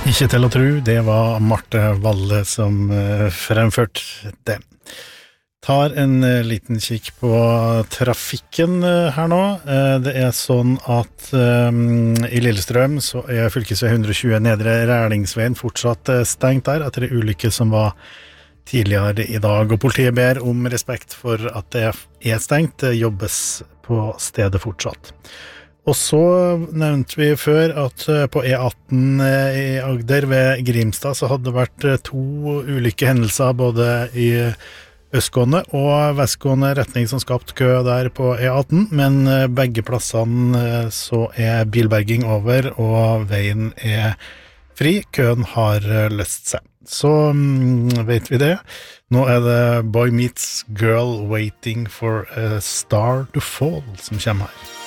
Ikke til å tro, det var Marte Valle som fremførte det. Tar en liten kikk på trafikken her nå. Det sånn at i Lillestrøm så fylkesvei 120 Nedre Rælingsveien fortsatt stengt der etter en ulykke som var tidligere i dag, og politiet ber om respekt for at det stengt. Det jobbes på stedet fortsatt. Og så nevnte vi før at på E18 i Agder ved Grimstad så hadde det vært 2 ulike hendelser både i østgående og vestgående retning som skapt kø der på E18, men begge plassene så bilberging over og veien fri. Køen har løst seg. Så vet vi det. Nå det Boy Meets Girl Waiting for a Star to Fall som kommer her.